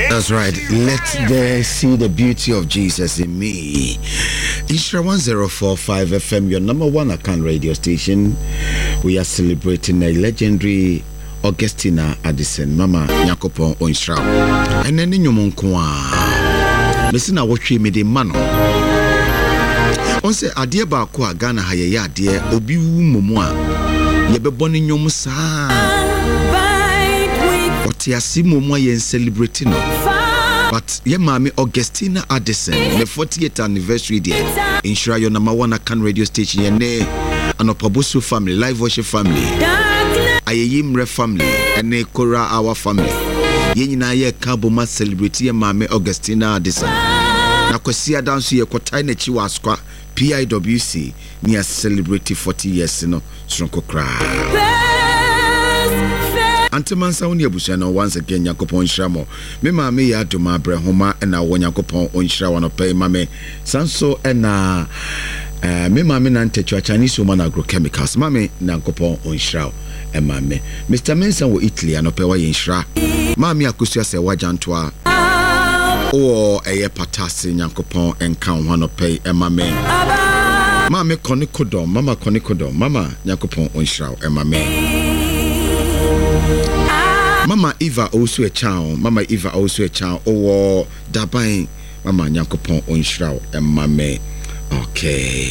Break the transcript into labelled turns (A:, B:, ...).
A: That's right. Let them see the beauty of Jesus in me. Isra 1045 FM, your number one account radio station. We are celebrating a legendary Augustina Addison, Mama Yakopon Onsra. And then in your Monkwa, Messina watching me the mano. On say, Adia Bakwa Ghana Haya, dear Obi Mumwa, Yabeboni Yomusa. Otiasimu mwa yen celebrating no. But ye mami Augustina Addison, the 40th anniversary day. Ensure your number one account radio station ye ne Anopabusu family, live worship family. Ayeyimre family, ene Kora our family. Ye nyina ye kaboma celebrate ye mami Augustina Addison. Na kwasi dance ye kwatai na chi waskwa PIWC ni celebrate 40 years no stronko kra. Antemansa woni abusua no once again Yakopon Shramo. Me ma me ya do ma brehoma na wo Yakopon onhira wono pay ma me sanso na me ma me na ntechu Chinese woman agrochemicals ma me Yakopon onhira e ma me Mr. Mensa wo Italy anope wa yenhira ma me akosua se wajantoa o eye patase Yakopon enka ho anope e ma me konikodom mama Yakopon onhira e ma me Mama Eva also a child. Oh, Dabai, Mama Yakopon Onshraw and Mame. Okay.